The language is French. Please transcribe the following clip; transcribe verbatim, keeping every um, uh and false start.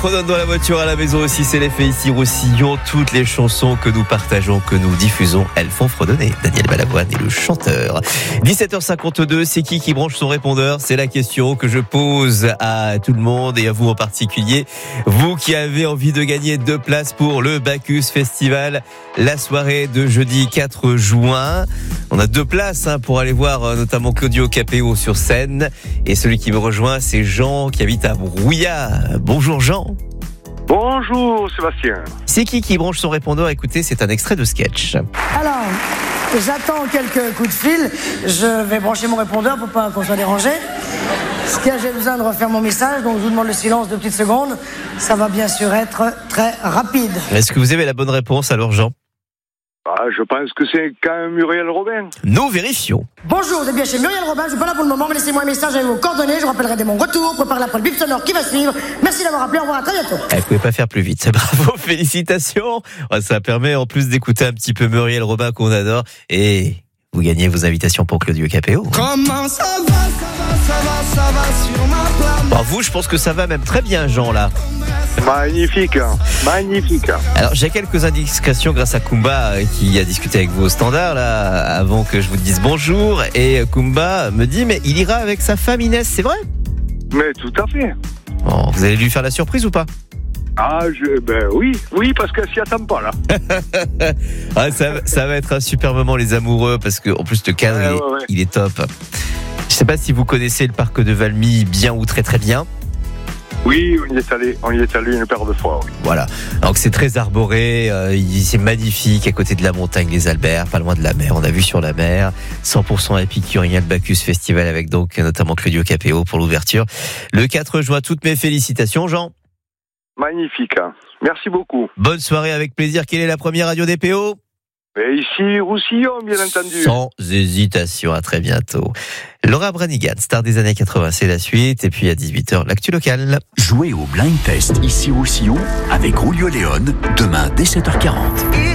On donne dans la voiture, à la maison aussi, c'est l'effet ici Roussillon. Toutes les chansons que nous partageons, que nous diffusons, elles font fredonner. Daniel Balavoine est le chanteur. dix-sept heures cinquante-deux, c'est qui qui branche son répondeur? C'est la question que je pose à tout le monde et à vous en particulier. Vous qui avez envie de gagner deux places pour le Bacchus Festival, la soirée de jeudi quatre juin. On a deux places hein, pour aller voir notamment Claudio Capéo sur scène. Et celui qui me rejoint, c'est Jean qui habite à Brouillat. Bonjour Jean. Bonjour Sébastien. C'est qui qui branche son répondeur? Écoutez, c'est un extrait de sketch. Alors, j'attends quelques coups de fil. Je vais brancher mon répondeur pour pas qu'on soit dérangé. Parce que j'ai besoin de refaire mon message, donc je vous demande le silence de petites secondes. Ça va bien sûr être très rapide. Est-ce que vous avez la bonne réponse alors Jean? Ah, je pense que c'est quand même Muriel Robin. Nous vérifions. Bonjour, vous êtes bien chez Muriel Robin, je suis pas là pour le moment, mais laissez-moi un message avec vos coordonnées, je vous rappellerai dès mon retour, préparez l'après le bip sonore qui va suivre. Merci d'avoir appelé, au revoir, à très bientôt. Eh, vous pouvez pas faire plus vite, bravo, félicitations. Ça permet en plus d'écouter un petit peu Muriel Robin qu'on adore et vous gagnez vos invitations pour Claudio Capéo. Comment ça va, ça va, ça va, ça va sur ma planète. Bon, vous, je pense que ça va même très bien Jean là. Magnifique, magnifique. Alors j'ai quelques indiscrétions grâce à Kumba qui a discuté avec vous au standard là avant que je vous dise bonjour et Kumba me dit mais il ira avec sa femme Inès, c'est vrai? Mais tout à fait. Bon, vous allez lui faire la surprise ou pas? Ah, je, ben oui, oui, parce qu'elle s'y attend pas là. ah, ça, ça va être un super moment les amoureux parce que en plus le cadre ouais, il, est, ouais, ouais. il est top. Je sais pas si vous connaissez le parc de Valmy bien ou très très bien. Oui, on y est allé, on y est allé une paire de fois. Oui. Voilà. Donc c'est très arboré, euh, c'est magnifique à côté de la montagne les Alberts, pas loin de la mer. On a vu sur la mer, cent pour cent épicurien le Bacchus Festival avec donc notamment Claudio Capéo pour l'ouverture. Le quatre juin, toutes mes félicitations Jean. Magnifique. Merci beaucoup. Bonne soirée avec plaisir. Quelle est la première radio des P O? Et ici Roussillon, bien entendu. Sans hésitation, à très bientôt. Laura Branigan, star des années quatre-vingts, c'est la suite. Et puis à dix-huit heures, l'actu locale. Jouez au Blind Test ici au Roussillon avec Julio Léon, demain dès sept heures quarante.